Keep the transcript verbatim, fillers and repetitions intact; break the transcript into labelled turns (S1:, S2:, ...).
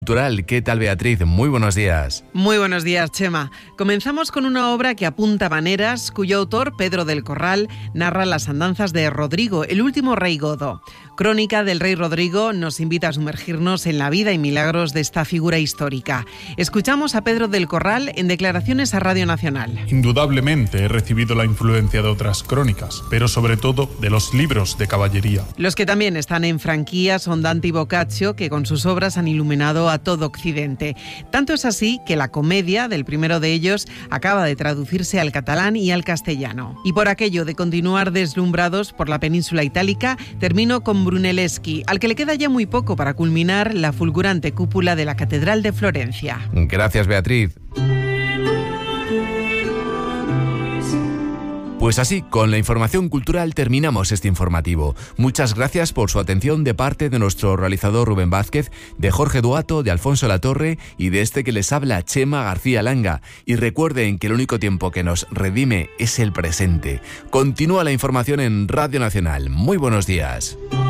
S1: Cultural. ¿Qué tal, Beatriz? Muy buenos días.
S2: Muy buenos días, Chema. Comenzamos con una obra que apunta maneras, cuyo autor, Pedro del Corral, narra las andanzas de Rodrigo, el último rey godo. Crónica del rey Rodrigo nos invita a sumergirnos en la vida y milagros de esta figura histórica. Escuchamos a Pedro del Corral en declaraciones a Radio Nacional.
S3: Indudablemente he recibido la influencia de otras crónicas, pero sobre todo de los libros de caballería.
S2: Los que también están en franquía son Dante y Boccaccio, que con sus obras han iluminado a todo Occidente. Tanto es así que la comedia del primero de ellos acaba de traducirse al catalán y al castellano. Y por aquello de continuar deslumbrados por la península itálica, termino con Brunelleschi, al que le queda ya muy poco para culminar la fulgurante cúpula de la Catedral de Florencia.
S1: Gracias, Beatriz. Pues así, con la información cultural terminamos este informativo. Muchas gracias por su atención de parte de nuestro realizador Rubén Vázquez, de Jorge Duato, de Alfonso Latorre y de este que les habla, Chema García Langa. Y recuerden que el único tiempo que nos redime es el presente. Continúa la información en Radio Nacional. Muy buenos días.